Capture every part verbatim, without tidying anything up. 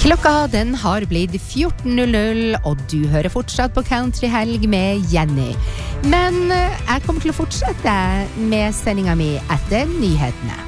Klokka den har blitt fjorten null null, og du hører fortsatt på Countryhelg med Jenny. Men jeg kommer til å fortsette med sendingen min etter nyhetene.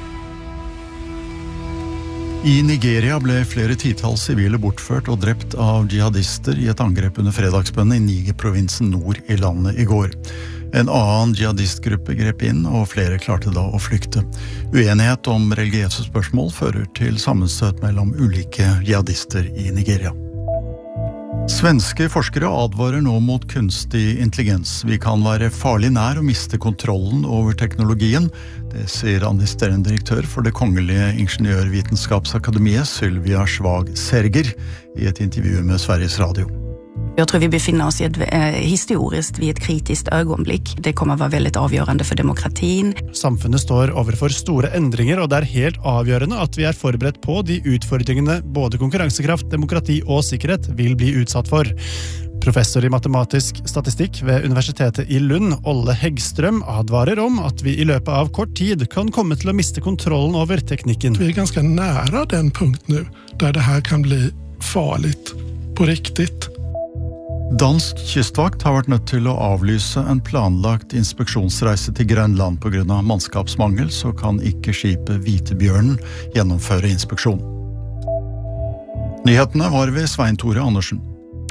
I Nigeria ble flere titalls sivile bortført og drept av jihadister i et angrep under fredagsbønnen i Niger-provinsen nord i landet i går. En annen jihadistgruppe grep inn, og flere klarte da å flykte. Uenighet om religiøse spørsmål fører til sammenstøt mellom ulike jihadister i Nigeria. Svenske forskere advarer nå mot kunstig intelligens. Vi kan være farlig nær å miste kontrollen over teknologien. Det sier administrerende direktør for det kongelige ingeniørvitenskapsakademiet, Sylvia Svag Serger, i et intervju med Sveriges Radio. Jag tror vi befinner oss i ett eh, historiskt vid ett kritiskt ögonblick. Det kommer att vara väldigt avgörande för demokratin. Samfunnet står overfor store endringer, og det er helt avgjørende at vi er forberedt på de utfordringene både konkurransekraft, demokrati og sikkerhet vil bli utsatt for. Professor i matematisk statistikk ved Universitetet i Lund, Olle Häggström, advarer om at vi i løpet av kort tid kan komme til å miste kontrollen over teknikken. Vi er ganske nære den punkt nu, der det her kan bli farligt på riktigt. Dansk kystvakt har vært nødt til å avlyse en planlagt inspeksjonsreise til Grønland på grunn av mannskapsmangel, så kan ikke skipet Hvitebjørnen gjennomføre inspeksjon. Nyhetene var ved Svein Tore Andersen.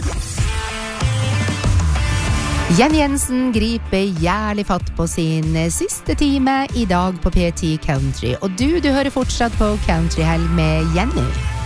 Jenny Jensen griper jærlig fatt på sin siste time i dag på P ti Country. Og du, du hører fortsatt på Countryhelg med Jenny.